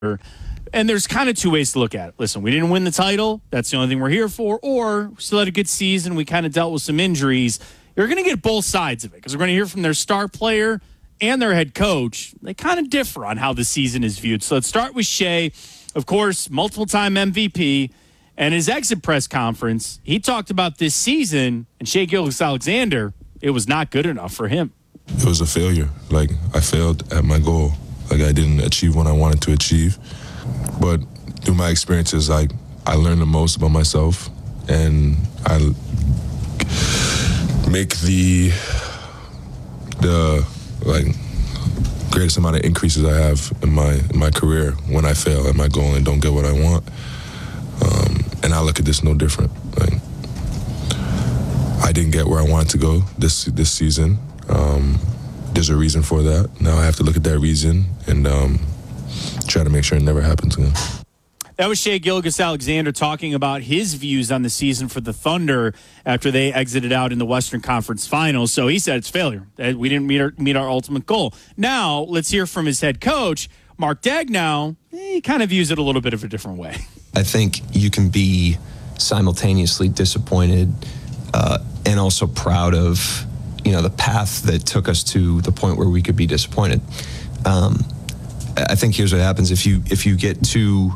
And there's kind of two ways to look at it. Listen, we didn't win the title. That's the only thing we're here for. Or we still had a good season. We kind of dealt with some injuries. You're going to get both sides of it because we're going to hear from their star player and their head coach. They kind of differ on how the season is viewed. So let's start with Shea. Of course, multiple-time MVP. And his exit press conference, he talked about this season, and Shea Gilgeous-Alexander, it was not good enough for him. It was a failure. Like, I failed at my goal. Like, I didn't achieve what I wanted to achieve. But through my experiences, I learned the most about myself, and I make the greatest amount of increases I have in my career when I fail at my goal and don't get what I want. And I look at this no different. Like, I didn't get where I wanted to go this season. There's a reason for that. Now I have to look at that reason and try to make sure it never happens again. That was Shea Gilgeous-Alexander talking about his views on the season for the Thunder after they exited out in the Western Conference Finals. So he said it's failure. We didn't meet our ultimate goal. Now let's hear from his head coach, Mark Daigneault. He kind of views it a little bit of a different way. I think you can be simultaneously disappointed and also proud of, the path that took us to the point where we could be disappointed. I think here's what happens if you get too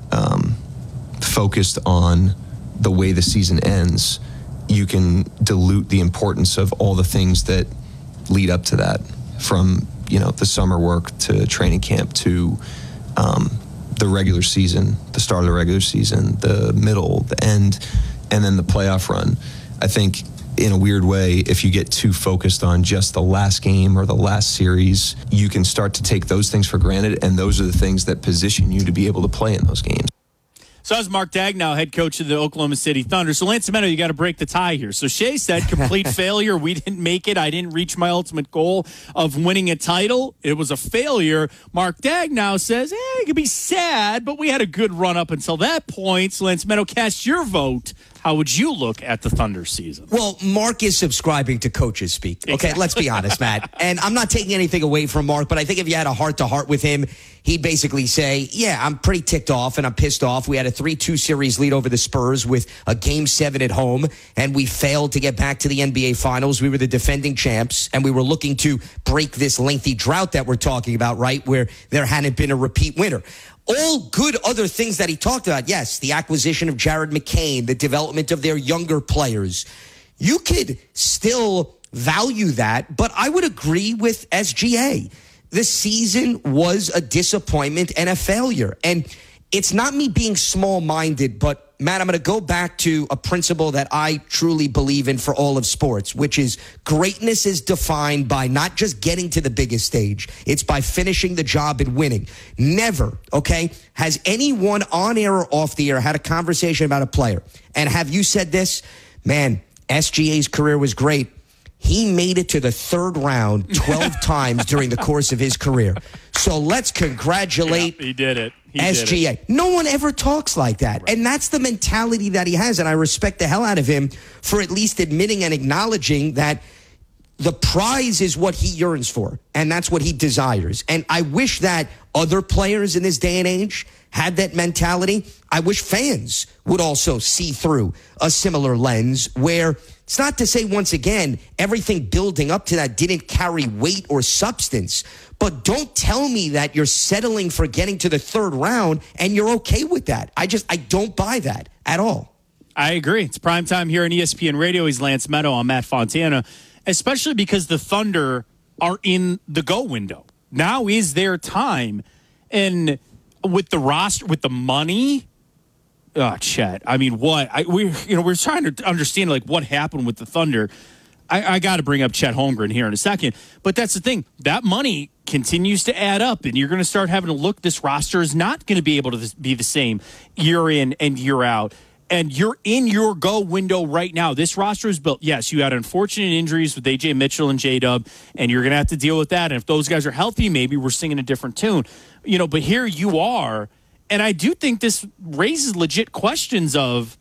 focused on the way the season ends, you can dilute the importance of all the things that lead up to that, from the summer work to training camp to the regular season, the start of the regular season, the middle, the end, and then the playoff run. I think in a weird way, if you get too focused on just the last game or the last series, you can start to take those things for granted, and those are the things that position you to be able to play in those games. So that was Mark Daigneault, head coach of the Oklahoma City Thunder. So Lance Meadow, you got to break the tie here. So Shea said, complete failure. We didn't make it. I didn't reach my ultimate goal of winning a title. It was a failure. Mark Daigneault says, you could be sad, but we had a good run up until that point. So Lance Meadow, cast your vote. How would you look at the Thunder season? Well, Mark is subscribing to coaches speak. Okay, exactly. Let's be honest, Matt. And I'm not taking anything away from Mark, but I think if you had a heart-to-heart with him, he'd basically say, yeah, I'm pretty ticked off and I'm pissed off. We had a 3-2 series lead over the Spurs with a Game 7 at home, and we failed to get back to the NBA Finals. We were the defending champs, and we were looking to break this lengthy drought that we're talking about, right, where there hadn't been a repeat winner. All good other things that he talked about. Yes, the acquisition of Jared McCain, the development of their younger players. You could still value that, but I would agree with SGA. The season was a disappointment and a failure. And it's not me being small-minded, but Matt, I'm going to go back to a principle that I truly believe in for all of sports, which is greatness is defined by not just getting to the biggest stage. It's by finishing the job and winning. Never, okay, has anyone on air or off the air had a conversation about a player. And have you said this? Man, SGA's career was great. He made it to the third round 12 times during the course of his career. So let's congratulate he did it. SGA. No one ever talks like that. Right. And that's the mentality that he has. And I respect the hell out of him for at least admitting and acknowledging that the prize is what he yearns for. And that's what he desires. And I wish that other players in this day and age had that mentality. I wish fans would also see through a similar lens where it's not to say, once again, everything building up to that didn't carry weight or substance. But don't tell me that you're settling for getting to the third round and you're okay with that. I don't buy that at all. I agree. It's primetime here on ESPN Radio. He's Lance Meadow. I'm Matt Fontana, especially because the Thunder are in the go window. Now is their time. And with the roster, with the money, Chet. I mean, we're trying to understand what happened with the Thunder. I got to bring up Chet Holmgren here in a second, but that's the thing. That money continues to add up, and you're going to start having to look. This roster is not going to be able to be the same year in and year out. And you're in your go window right now. This roster is built. Yes, you had unfortunate injuries with A.J. Mitchell and J-Dub, and you're going to have to deal with that. And if those guys are healthy, maybe we're singing a different tune. But here you are. And I do think this raises legit questions of,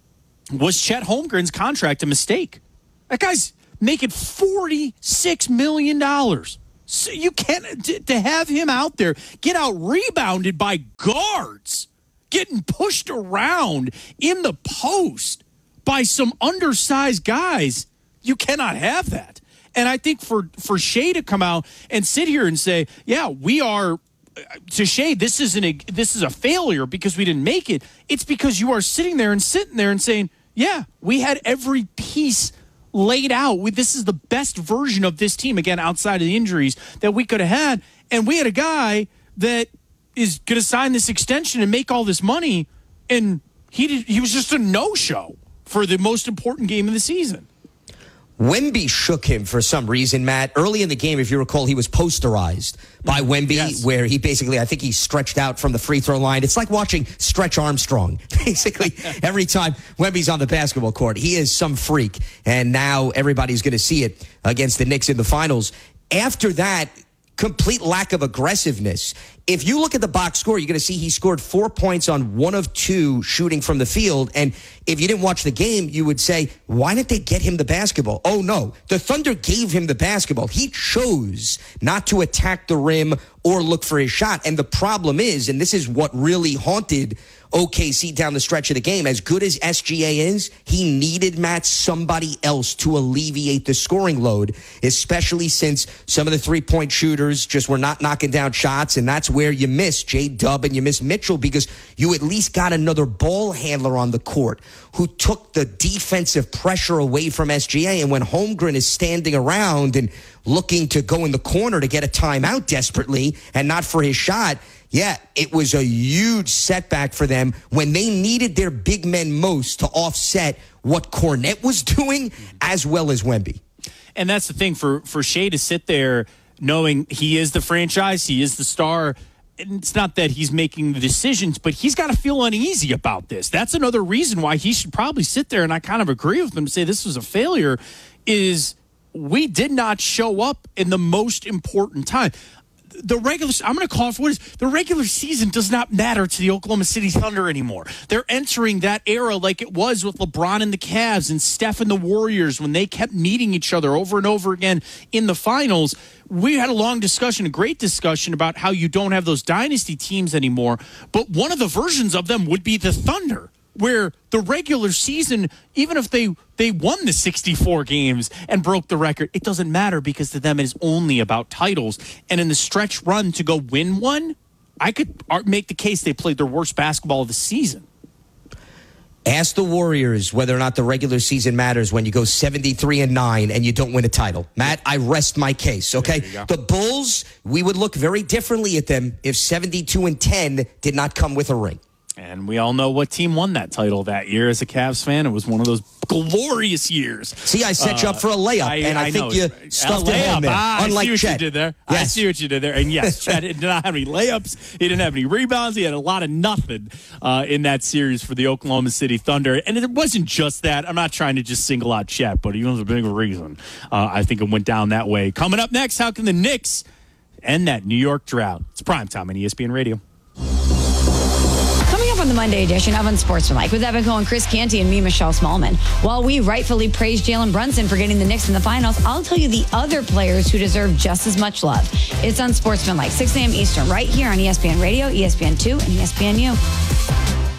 was Chet Holmgren's contract a mistake? That guy's making $46 million. So you can't to have him out there get out rebounded by guards, getting pushed around in the post by some undersized guys. You cannot have that. And I think for Shea to come out and sit here and say, yeah, we are, to Shea, this is a failure because we didn't make it. It's because you are sitting there and saying, yeah, we had every piece laid out. This is the best version of this team, again, outside of the injuries, that we could have had. And we had a guy that is going to sign this extension and make all this money, and he was just a no-show for the most important game of the season. Wemby shook him for some reason, Matt. Early in the game, if you recall, he was posterized by Wemby, yes, where he basically, I think he stretched out from the free throw line. It's like watching Stretch Armstrong. Basically, every time Wemby's on the basketball court, he is some freak. And now everybody's going to see it against the Knicks in the finals. After that, complete lack of aggressiveness. If you look at the box score, you're going to see he scored 4 points on 1 of 2 shooting from the field. And if you didn't watch the game, you would say, why didn't they get him the basketball? Oh, no. The Thunder gave him the basketball. He chose not to attack the rim or look for his shot. And the problem is, and this is what really haunted OKC down the stretch of the game, as good as SGA is, he needed, Matt, somebody else to alleviate the scoring load, especially since some of the three-point shooters just were not knocking down shots, and that's where you miss J-Dub and you miss Mitchell, because you at least got another ball handler on the court who took the defensive pressure away from SGA. And when Holmgren is standing around and looking to go in the corner to get a timeout desperately and not for his shot, yeah, it was a huge setback for them when they needed their big men most to offset what Kornet was doing, as well as Wemby. And that's the thing, for Shea to sit there knowing he is the franchise, he is the star. And it's not that he's making the decisions, but he's got to feel uneasy about this. That's another reason why he should probably sit there, and I kind of agree with him, to say this was a failure, is we did not show up in the most important time. I'm going to call it for what it is. The regular season does not matter to the Oklahoma City Thunder anymore. They're entering that era like it was with LeBron and the Cavs and Steph and the Warriors when they kept meeting each other over and over again in the finals. We had a long discussion, a great discussion about how you don't have those dynasty teams anymore. But one of the versions of them would be the Thunder, where the regular season, even if they won the 64 games and broke the record, it doesn't matter, because to them it is only about titles. And in the stretch run to go win one, I could make the case they played their worst basketball of the season. Ask the Warriors whether or not the regular season matters when you go 73-9 and you don't win a title. Matt, I rest my case, okay? The Bulls, we would look very differently at them if 72-10 did not come with a ring. And we all know what team won that title that year. As a Cavs fan, it was one of those glorious years. See, I set you up for a layup, and I think you stuffed it home there. Unlike Chet. You did there. Yes. I see what you did there. And yes, Chet did not have any layups. He didn't have any rebounds. He had a lot of nothing in that series for the Oklahoma City Thunder. And it wasn't just that. I'm not trying to just single out Chet, but he was a big reason. I think it went down that way. Coming up next, how can the Knicks end that New York drought? It's primetime on ESPN Radio. Coming up on the Monday edition of Unsportsmanlike with Evan Cohen, Chris Canty, and me, Michelle Smallman. While we rightfully praise Jalen Brunson for getting the Knicks in the finals, I'll tell you the other players who deserve just as much love. It's Unsportsmanlike, 6 a.m. Eastern, right here on ESPN Radio, ESPN2, and ESPNU.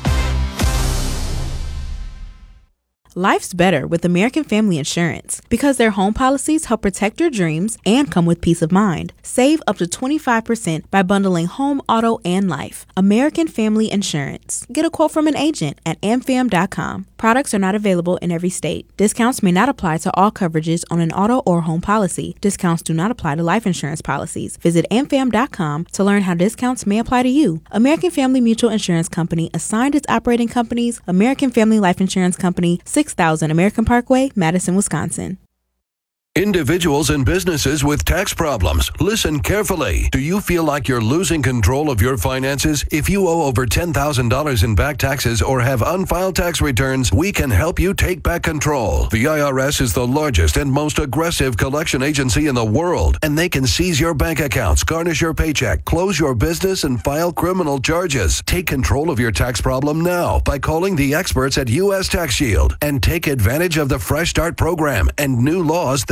Life's better with American Family Insurance because their home policies help protect your dreams and come with peace of mind. Save up to 25% by bundling home, auto, and life. American Family Insurance. Get a quote from an agent at amfam.com. Products are not available in every state. Discounts may not apply to all coverages on an auto or home policy. Discounts do not apply to life insurance policies. Visit amfam.com to learn how discounts may apply to you. American Family Mutual Insurance Company assigned its operating companies, American Family Life Insurance Company, 6000 American Parkway, Madison, Wisconsin. Individuals and businesses with tax problems, listen carefully. Do you feel like you're losing control of your finances? If you owe over $10,000 in back taxes or have unfiled tax returns, we can help you take back control. The IRS is the largest and most aggressive collection agency in the world, and they can seize your bank accounts, garnish your paycheck, close your business, and file criminal charges. Take control of your tax problem now by calling the experts at U.S. Tax Shield and take advantage of the Fresh Start program and new laws that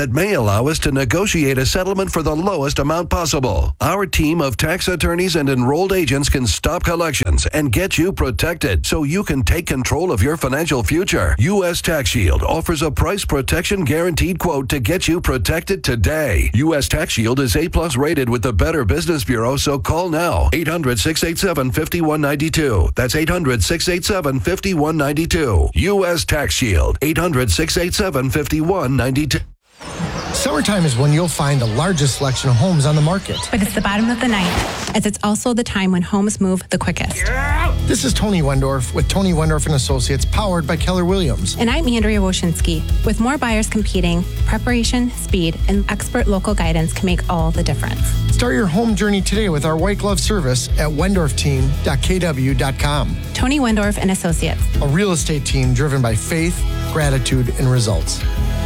that may allow us to negotiate a settlement for the lowest amount possible. Our team of tax attorneys and enrolled agents can stop collections and get you protected so you can take control of your financial future. U.S. Tax Shield offers a price protection guaranteed quote to get you protected today. U.S. Tax Shield is A+ rated with the Better Business Bureau, so call now. 800-687-5192. That's 800-687-5192. U.S. Tax Shield. 800-687-5192. Summertime is when you'll find the largest selection of homes on the market. But it's the bottom of the ninth, as it's also the time when homes move the quickest. This is Tony Wendorf with Tony Wendorf & Associates, powered by Keller Williams. And I'm Andrea Woshinski. With more buyers competing, preparation, speed, and expert local guidance can make all the difference. Start your home journey today with our white glove service at wendorfteam.kw.com. Tony Wendorf & Associates. A real estate team driven by faith, gratitude, and results.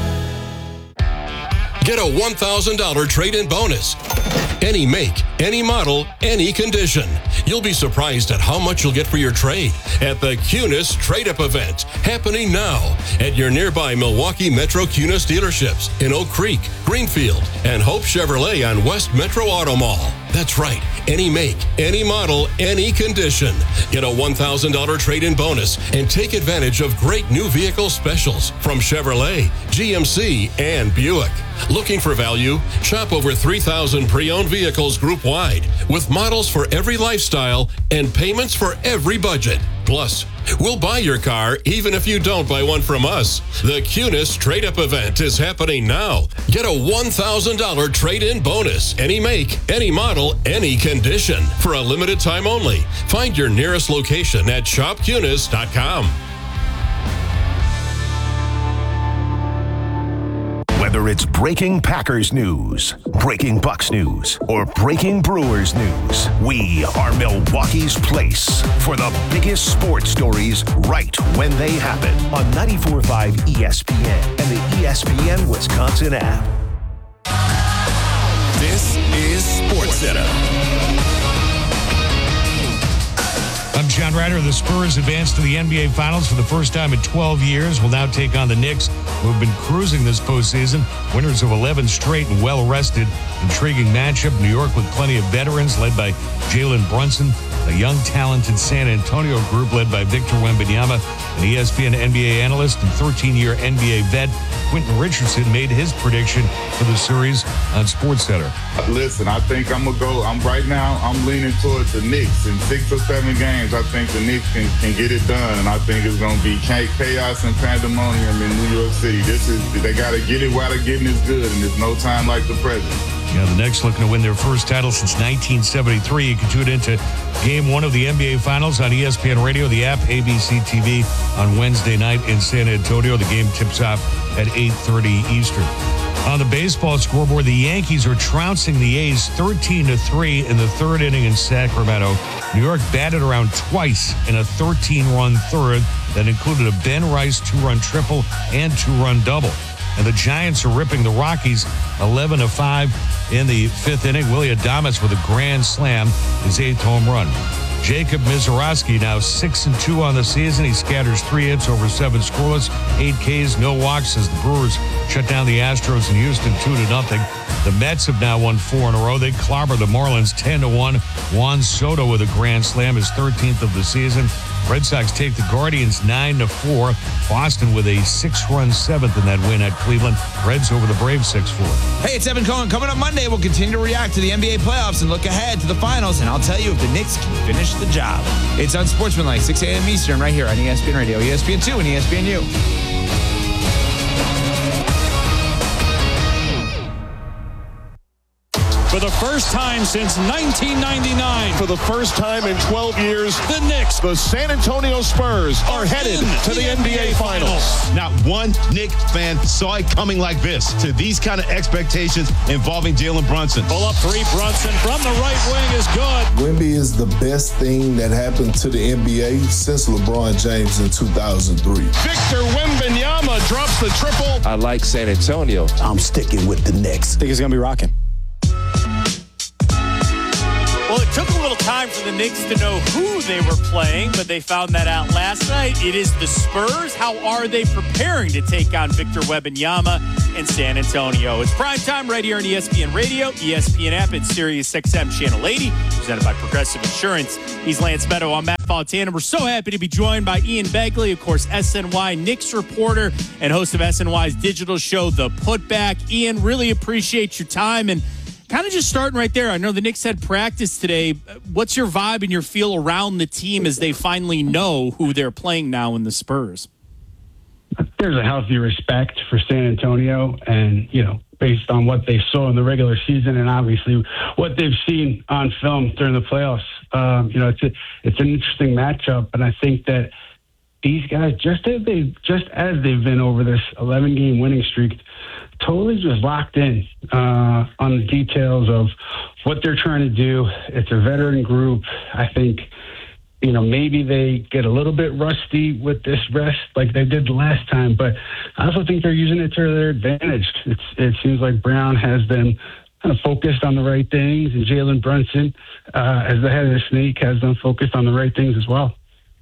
Get a $1,000 trade-in bonus. Any make, any model, any condition. You'll be surprised at how much you'll get for your trade at the Cunis Trade-Up event, happening now at your nearby Milwaukee Metro Cunis dealerships in Oak Creek, Greenfield, and Hope Chevrolet on West Metro Auto Mall. That's right, any make, any model, any condition. Get a $1,000 trade-in bonus and take advantage of great new vehicle specials from Chevrolet, GMC, and Buick. Looking for value? Shop over 3,000 pre-owned vehicles group-wide with models for every lifestyle and payments for every budget. Plus, we'll buy your car even if you don't buy one from us. The Cunis Trade-Up event is happening now. Get a $1,000 trade-in bonus. Any make, any model, any condition. For a limited time only. Find your nearest location at shopcunis.com. Whether it's breaking Packers news, breaking Bucks news, or breaking Brewers news, we are Milwaukee's place for the biggest sports stories right when they happen on 94.5 ESPN and the ESPN Wisconsin app. This is SportsCenter. I'm John Ryder. The Spurs advanced to the NBA Finals for the first time in 12 years. Will now take on the Knicks, who have been cruising this postseason. Winners of 11 straight and well-rested. Intriguing matchup. New York with plenty of veterans, led by Jalen Brunson. A young, talented San Antonio group led by Victor Wembanyama, an ESPN NBA analyst and 13-year NBA vet. Quentin Richardson made his prediction for the series on SportsCenter. Listen, I think I'm right now, I'm leaning towards the Knicks. In 6 or 7 games, I think the Knicks can get it done. And I think it's going to be chaos and pandemonium in New York City. They got to get it while they're getting it good, and there's no time like the present. Yeah, the Knicks looking to win their first title since 1973. You can tune into Game 1 of the NBA Finals on ESPN Radio, the app, ABC TV on Wednesday night in San Antonio. The game tips off at 8:30 Eastern. On the baseball scoreboard, the Yankees are trouncing the A's 13-3 in the third inning in Sacramento. New York batted around twice in a 13-run third that included a Ben Rice 2-run triple and 2-run double. And the Giants are ripping the Rockies 11-5 in the fifth inning. Willie Adames with a grand slam, his 8th home run. Jacob Misiorowski now 6-2 on the season. He scatters 3 hits over 7 scoreless, 8 Ks, no walks as the Brewers shut down the Astros in Houston 2-0. The Mets have now won 4 in a row. They clobber the Marlins 10-1. Juan Soto with a grand slam, his 13th of the season. Red Sox take the Guardians 9-4. Boston with a 6-run 7th in that win at Cleveland. Reds over the Braves 6-4. Hey, it's Evan Cohen. Coming up Monday, we'll continue to react to the NBA playoffs and look ahead to the finals. And I'll tell you if the Knicks can finish the job. It's Unsportsmanlike, 6 a.m. Eastern, right here on ESPN Radio, ESPN2, and ESPNU. For the first time since 1999. For the first time in 12 years, the Knicks, the San Antonio Spurs, are headed to the NBA Finals. Not one Knicks fan saw it coming like this, to these kind of expectations involving Jalen Brunson. Pull up 3, Brunson from the right wing is good. Wemby is the best thing that happened to the NBA since LeBron James in 2003. Victor Wembanyama drops the triple. I like San Antonio. I'm sticking with the Knicks. I think it's going to be rocking. Well, it took a little time for the Knicks to know who they were playing, but they found that out last night. It is the Spurs. How are they preparing to take on Victor Wembanyama? and San Antonio. It's primetime right here on ESPN Radio, ESPN app, and Sirius XM Channel 80, presented by Progressive Insurance. He's Lance Meadow. I'm Matt Fontana. We're so happy to be joined by Ian Begley, of course, SNY Knicks reporter and host of SNY's digital show, The Putback. Ian, really appreciate your time. And kind of just starting right there, I know the Knicks had practice today. What's your vibe and your feel around the team as they finally know who they're playing now in the Spurs? There's a healthy respect for San Antonio, and, based on what they saw in the regular season and obviously what they've seen on film during the playoffs, it's an interesting matchup. And I think that these guys, just as they've been over this 11-game winning streak, totally just locked in on the details of what they're trying to do. It's a veteran group. I think, maybe they get a little bit rusty with this rest like they did the last time, but I also think they're using it to their advantage. It seems like Brown has them kind of focused on the right things, and Jalen Brunson, as the head of the Snake, has them focused on the right things as well.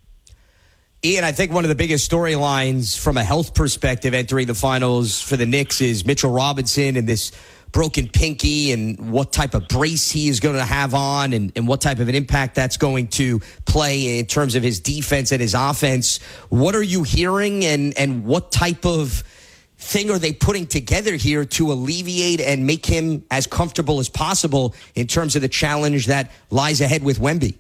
Ian, I think one of the biggest storylines from a health perspective entering the finals for the Knicks is Mitchell Robinson and this broken pinky and what type of brace he is going to have on and what type of an impact that's going to play in terms of his defense and his offense. What are you hearing and what type of thing are they putting together here to alleviate and make him as comfortable as possible in terms of the challenge that lies ahead with Wemby?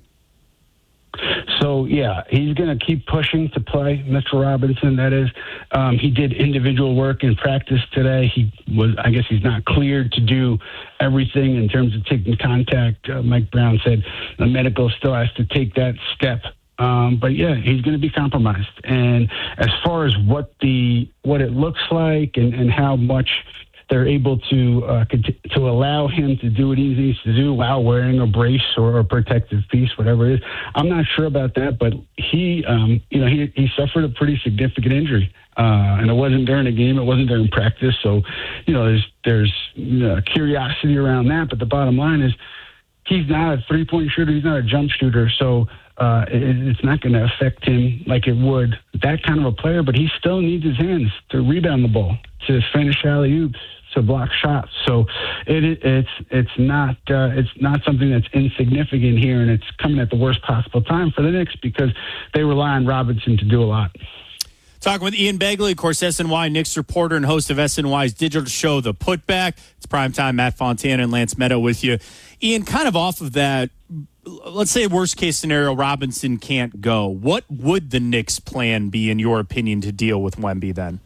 So, he's going to keep pushing to play, Mitchell Robinson, that is. He did individual work in practice today. He's not cleared to do everything in terms of taking contact. Mike Brown said the medical still has to take that step. He's going to be compromised. And as far as what it looks like and how much they're able to allow him to do what he needs to do while wearing a brace or a protective piece, whatever it is. I'm not sure about that, but he suffered a pretty significant injury, and it wasn't during a game, it wasn't during practice. So, there's curiosity around that. But the bottom line is, he's not a three-point shooter, he's not a jump shooter, so it's not going to affect him like it would that kind of a player. But he still needs his hands to rebound the ball, to finish alley-oops, to block shots. So it's not something that's insignificant here, and it's coming at the worst possible time for the Knicks because they rely on Robinson to do a lot. Talking with Ian Begley, of course, SNY Knicks reporter and host of SNY's digital show, The Putback. It's primetime. Matt Fontana and Lance Meadow with you. Ian, kind of off of that, let's say worst case scenario, Robinson can't go. What would the Knicks' plan be, in your opinion, to deal with Wemby then?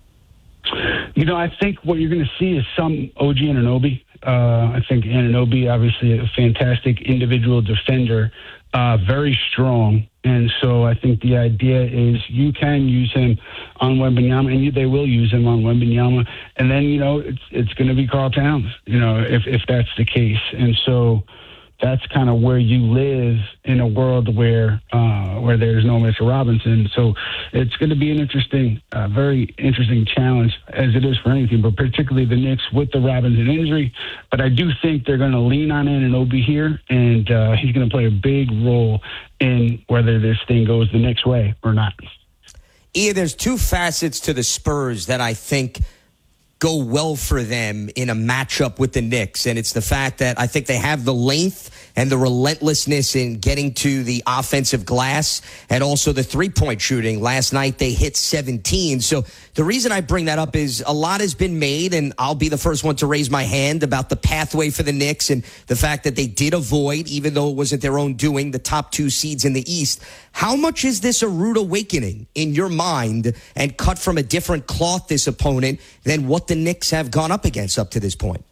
I think what you're going to see is some OG Anunoby. I think Anunoby, obviously a fantastic individual defender, very strong. And so I think the idea is you can use him on Wembanyama, and they will use him on Wembanyama. And then, it's going to be Karl Towns, if that's the case. And so that's kind of where you live in a world where there's no Mitchell Robinson. So it's going to be an very interesting challenge, as it is for any team, but particularly the Knicks with the Robinson injury. But I do think they're going to lean on Anunoby here, and he's going to play a big role in whether this thing goes the Knicks' way or not. Ian, there's two facets to the Spurs that I think go well for them in a matchup with the Knicks. And it's the fact that I think they have the length and the relentlessness in getting to the offensive glass and also the three-point shooting. Last night they hit 17. So the reason I bring that up is a lot has been made, and I'll be the first one to raise my hand about the pathway for the Knicks and the fact that they did avoid, even though it wasn't their own doing, the top two seeds in the East. How much is this a rude awakening in your mind and cut from a different cloth, this opponent, than what the Knicks have gone up against up to this point?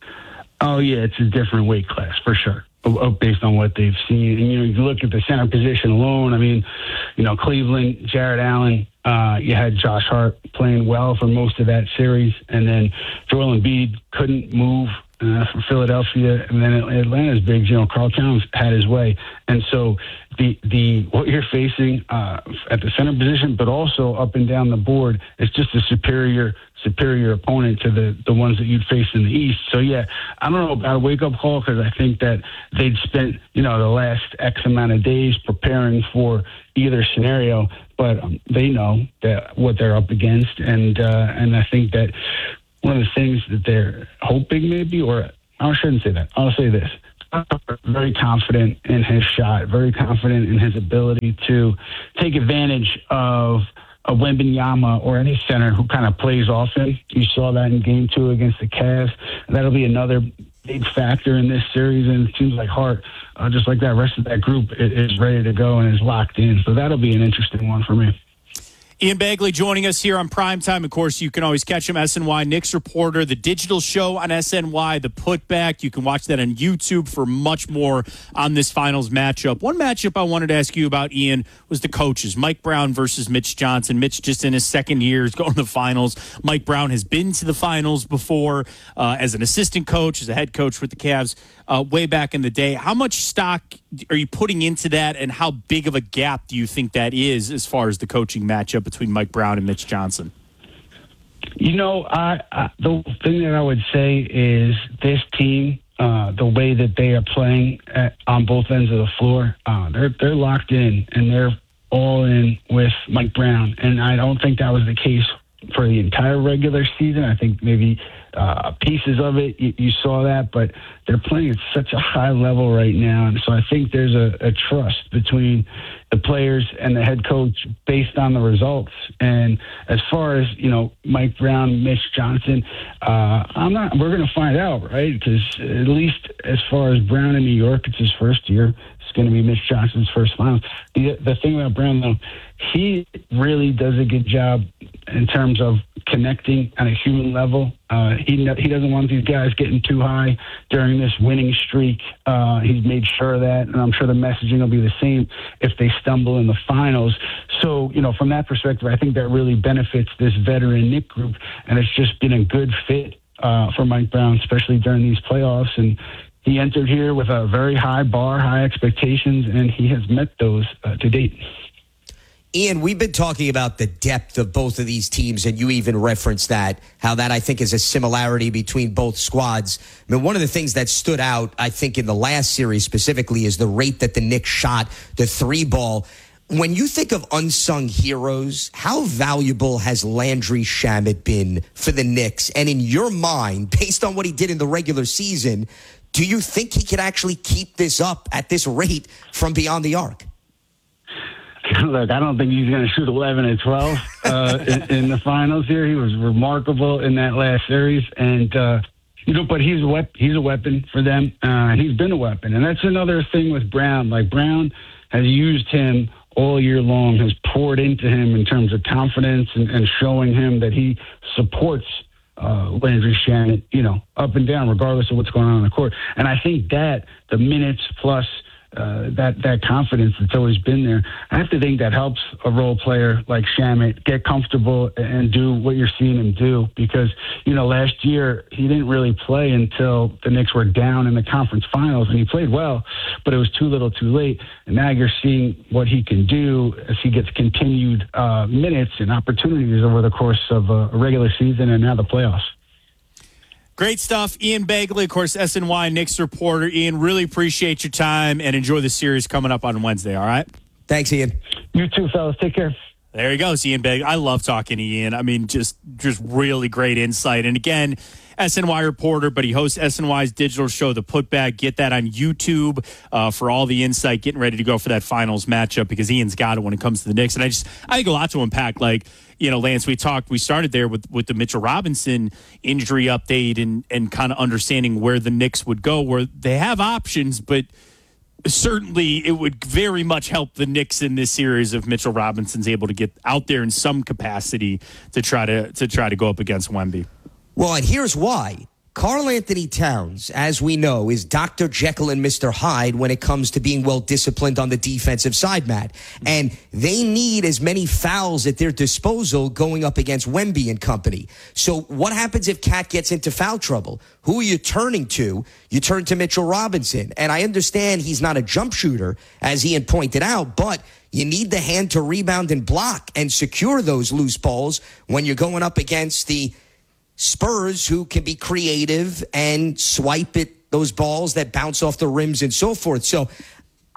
Oh, yeah, it's a different weight class for sure, based on what they've seen. And, you look at the center position alone. I mean, Cleveland, Jared Allen, you had Josh Hart playing well for most of that series. And then Joel Embiid couldn't move for Philadelphia. And then Atlanta's big, Karl Towns had his way. And so the what you're facing at the center position, but also up and down the board, is just a superior opponent to the ones that you'd face in the East. So, yeah, I don't know about a wake-up call, because I think that they'd spent, the last X amount of days preparing for either scenario, but they know that what they're up against. And I think that one of the things that they're hoping maybe, or I shouldn't say that. I'll say this. I'm very confident in his shot, very confident in his ability to take advantage of a Wembanyama or any center who kind of plays off him. You saw that in Game 2 against the Cavs. That'll be another big factor in this series, and it seems like Hart, just like that rest of that group, is ready to go and is locked in. So that'll be an interesting one for me. Ian Begley joining us here on Primetime. Of course, you can always catch him, SNY Knicks reporter, the digital show on SNY, The Putback. You can watch that on YouTube for much more on this finals matchup. One matchup I wanted to ask you about, Ian, was the coaches. Mike Brown versus Mitch Johnson. Mitch just in his second year is going to the finals. Mike Brown has been to the finals before as an assistant coach, as a head coach with the Cavs way back in the day. How much stock are you putting into that, and how big of a gap do you think that is as far as the coaching matchup between Mike Brown and Mitch Johnson? You know, the thing that I would say is this team, the way that they are playing on both ends of the floor, they're locked in and they're all in with Mike Brown. And I don't think that was the case for the entire regular season. I think maybe pieces of it, you saw that, but they're playing at such a high level right now. And so I think there's a trust between the players and the head coach based on the results. And as far as, Mike Brown, Mitch Johnson, we're going to find out, right? Because at least as far as Brown in New York, it's his first year. It's going to be Mitch Johnson's first final. The thing about Brown, though, he really does a good job in terms of connecting on a human level. He doesn't want these guys getting too high during this winning streak. He's made sure of that, and I'm sure the messaging will be the same if they stumble in the finals. So, from that perspective, I think that really benefits this veteran Knick group, and it's just been a good fit for Mike Brown, especially during these playoffs. And he entered here with a very high bar, high expectations, and he has met those to date. Ian, we've been talking about the depth of both of these teams, and you even referenced that, how that I think is a similarity between both squads. I mean, one of the things that stood out, I think, in the last series specifically is the rate that the Knicks shot the three ball. When you think of unsung heroes, how valuable has Landry Shamet been for the Knicks? And in your mind, based on what he did in the regular season, do you think he could actually keep this up at this rate from beyond the arc? Look, I don't think he's going to shoot 11 and 12 in the finals here. He was remarkable in that last series. And, but he's a weapon for them. He's been a weapon. And that's another thing with Brown. Like, Brown has used him all year long, has poured into him in terms of confidence and showing him that he supports Landry Shamet, up and down, regardless of what's going on the court. And I think that the minutes plus that confidence that's always been there, I have to think that helps a role player like Shamet get comfortable and do what you're seeing him do. Because, last year he didn't really play until the Knicks were down in the conference finals, and he played well, but it was too little too late. And now you're seeing what he can do as he gets continued minutes and opportunities over the course of a regular season and now the playoffs. Great stuff. Ian Begley, of course, SNY Knicks reporter. Ian, really appreciate your time and enjoy the series coming up on Wednesday, all right? Thanks, Ian. You too, fellas. Take care. There he goes, Ian Begley. I love talking to Ian. I mean, just really great insight. And again, SNY reporter, but he hosts SNY's digital show, The Putback. Get that on YouTube for all the insight, getting ready to go for that finals matchup, because Ian's got it when it comes to the Knicks. And I think a lot to unpack. Like, Lance, we started there with the Mitchell Robinson injury update and kind of understanding where the Knicks would go, where they have options, but certainly it would very much help the Knicks in this series if Mitchell Robinson's able to get out there in some capacity to try to go up against Wemby. Well, and here's why. Karl-Anthony Towns, as we know, is Dr. Jekyll and Mr. Hyde when it comes to being well-disciplined on the defensive side, Matt. And they need as many fouls at their disposal going up against Wemby and company. So what happens if Cat gets into foul trouble? Who are you turning to? You turn to Mitchell Robinson. And I understand he's not a jump shooter, as Ian pointed out, but you need the hand to rebound and block and secure those loose balls when you're going up against the Spurs, who can be creative and swipe at those balls that bounce off the rims and so forth. So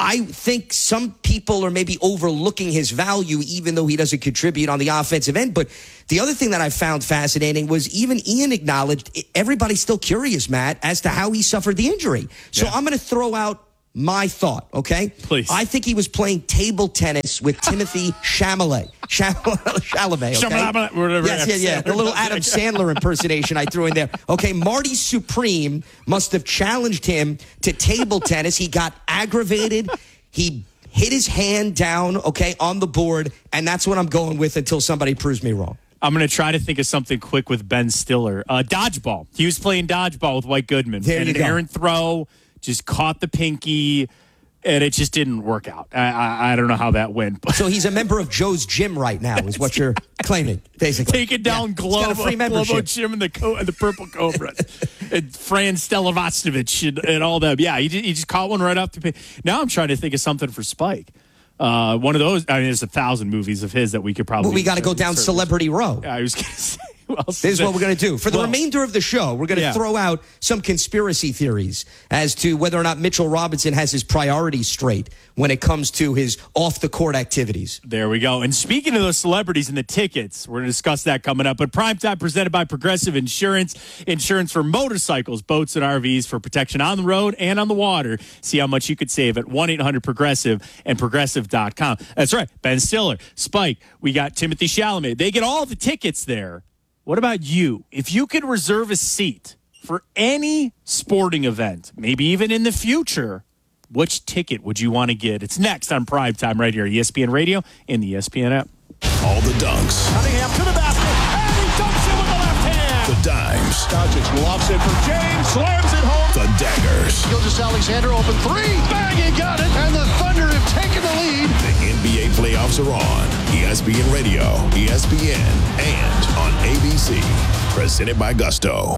I think some people are maybe overlooking his value, even though he doesn't contribute on the offensive end. But the other thing that I found fascinating was even Ian acknowledged everybody's still curious, Matt, as to how he suffered the injury. So I'm going to throw out my thought, okay? Please. I think he was playing table tennis with Timothy Chalamet. Chalamet, okay? Whatever. Yeah. The little Adam Sandler impersonation I threw in there. Okay, Marty Supreme must have challenged him to table tennis. He got aggravated. He hit his hand down, okay, on the board, and that's what I'm going with until somebody proves me wrong. I'm going to try to think of something quick with Ben Stiller. Dodgeball. He was playing dodgeball with White Goodman. There you go. An errant throw, just caught the pinky, and it just didn't work out. I don't know how that went. So he's a member of Joe's Gym right now, is what you're claiming, basically. Taking down Globo Gym and the Purple Cobras. And Fran Stelovacevich and all that. Yeah, he just caught one right off the pin. Now I'm trying to think of something for Spike. One of those, I mean, there's 1,000 movies of his that we could probably... Well, we got to go down Celebrity Row. Yeah, I was going to say... This is what we're going to do. For the remainder of the show, we're going to throw out some conspiracy theories as to whether or not Mitchell Robinson has his priorities straight when it comes to his off-the-court activities. There we go. And speaking of those celebrities and the tickets, we're going to discuss that coming up. But Primetime presented by Progressive Insurance. Insurance for motorcycles, boats, and RVs for protection on the road and on the water. See how much you could save at 1-800-PROGRESSIVE and Progressive.com. That's right. Ben Stiller, Spike, we got Timothy Chalamet. They get all the tickets there. What about you? If you could reserve a seat for any sporting event, maybe even in the future, which ticket would you want to get? It's next on Primetime right here, ESPN Radio and the ESPN app. All the dunks. Cunningham to the basket, and he dunks it with the left hand. The dimes. Doncic lofts it for James, slams it home. The daggers. Gilgeous-Alexander open three, bang, he got it, and the Thunder have taken the lead. The NBA playoffs are on. ESPN Radio, ESPN, and on ABC. Presented by Gusto.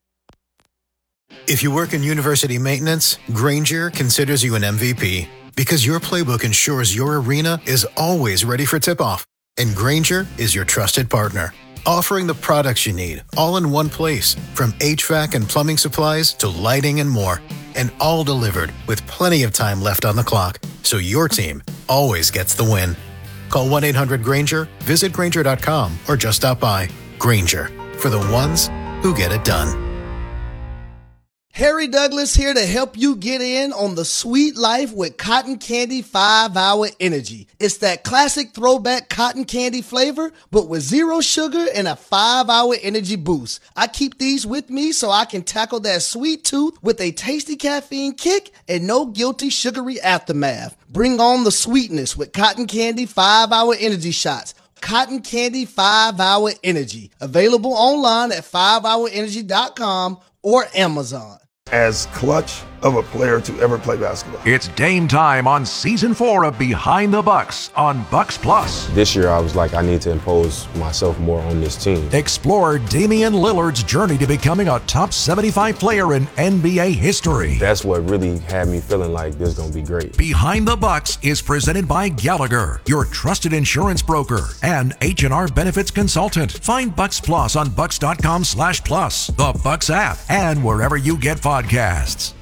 If you work in university maintenance, Grainger considers you an MVP because your playbook ensures your arena is always ready for tip-off. And Grainger is your trusted partner, offering the products you need all in one place, from HVAC and plumbing supplies to lighting and more. And all delivered with plenty of time left on the clock, so your team always gets the win. Call 1-800-GRAINGER, visit Grainger.com, or just stop by. Grainger, for the ones who get it done. Harry Douglas here to help you get in on the sweet life with Cotton Candy 5-Hour Energy. It's that classic throwback cotton candy flavor, but with 0 sugar and a 5-hour energy boost. I keep these with me so I can tackle that sweet tooth with a tasty caffeine kick and no guilty sugary aftermath. Bring on the sweetness with Cotton Candy 5-Hour Energy Shots. Cotton Candy 5-Hour Energy. Available online at 5hourenergy.com or Amazon. As clutch of a player to ever play basketball. It's Dame time on Season 4 of Behind the Bucks on Bucks Plus. This year I was like, I need to impose myself more on this team. Explore Damian Lillard's journey to becoming a top 75 player in NBA history. That's what really had me feeling like this is going to be great. Behind the Bucks is presented by Gallagher, your trusted insurance broker, and H&R Benefits Consultant. Find Bucks Plus on bucks.com/plus, the Bucks app, and wherever you get podcasts.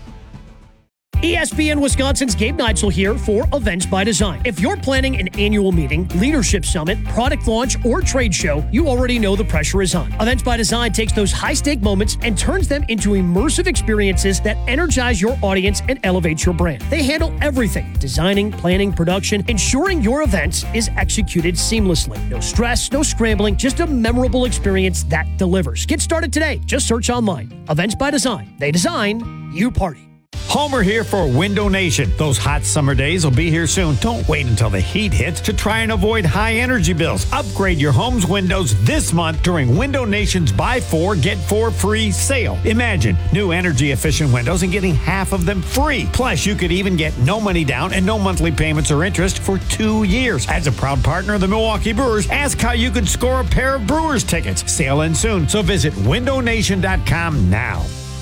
ESPN Wisconsin's Gabe Neitzel here for Events by Design. If you're planning an annual meeting, leadership summit, product launch, or trade show, you already know the pressure is on. Events by Design takes those high-stake moments and turns them into immersive experiences that energize your audience and elevate your brand. They handle everything: designing, planning, production, ensuring your event is executed seamlessly. No stress, no scrambling, just a memorable experience that delivers. Get started today. Just search online. Events by Design. They design, you party. Homer here for Window Nation. Those hot summer days will be here soon. Don't wait until the heat hits to try and avoid high energy bills. Upgrade your home's windows this month during Window Nation's Buy 4, Get 4 free sale. Imagine new energy efficient windows and getting half of them free. Plus, you could even get no money down and no monthly payments or interest for 2 years. As a proud partner of the Milwaukee Brewers, ask how you could score a pair of Brewers tickets. Sale ends soon, so visit windownation.com now.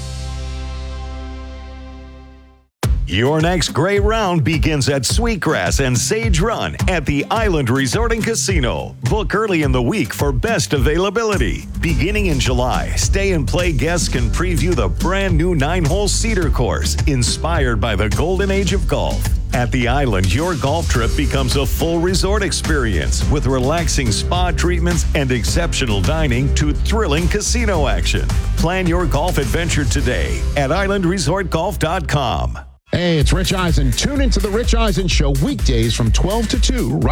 Your next great round begins at Sweetgrass and Sage Run at the Island Resort and Casino. Book early in the week for best availability. Beginning in July, Stay and Play guests can preview the brand new 9-hole Cedar course, inspired by the golden age of golf. At the Island, your golf trip becomes a full resort experience with relaxing spa treatments and exceptional dining to thrilling casino action. Plan your golf adventure today at islandresortgolf.com. Hey, it's Rich Eisen. Tune into The Rich Eisen Show weekdays from 12 to 2 right